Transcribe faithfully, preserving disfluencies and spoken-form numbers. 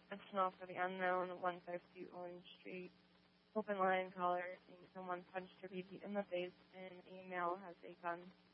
Sentinel for the unknown, one fifty Orange Street. Open line caller saying someone punched her baby in the face and a male has a gun.